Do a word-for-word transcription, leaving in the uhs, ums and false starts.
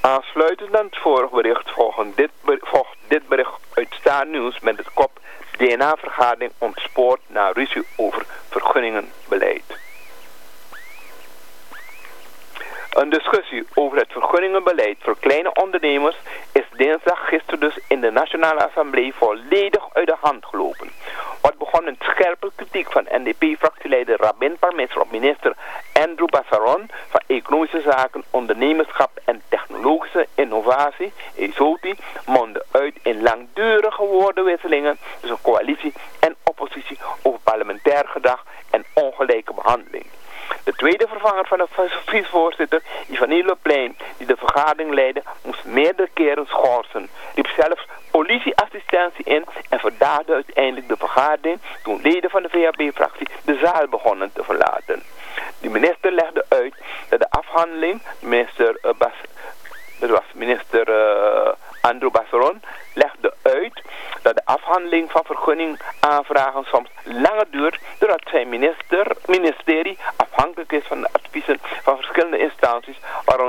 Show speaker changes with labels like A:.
A: Aansluitend aan het vorige bericht volgt dit, volgt dit bericht uit Star News met het kop D N A-vergadering ontspoort na ruzie over vergunningenbeleid. Een discussie over het vergunningenbeleid voor kleine ondernemers is dinsdag gisteren dus in de Nationale Assemblée volledig uit de hand gelopen. Wat begon met scherpe kritiek van N D P-fractieleider Rabin Parmesser op minister Andrew Bassaron van Economische Zaken, Ondernemerschap en Technologische Innovatie, E S O T I, mondde uit in langdurige woordenwisselingen tussen coalitie en oppositie over parlementair gedrag en ongelijke behandeling. De tweede vervanger van de vicevoorzitter, Yvonne Le Plein, die de vergadering leidde, moest meerdere keren schorsen, riep zelfs politieassistentie in en verdaagde uiteindelijk de vergadering toen leden van de V H B-fractie de zaal begonnen te verlaten. De minister legde uit dat de afhandeling, minister, uh, Bas, dat was minister uh, Andrew Bassaron, legde uit dat de afhandeling van vergunningaanvragen soms langer duurt doordat zijn minister, ministerie afhankelijk is van de adviezen van verschillende instanties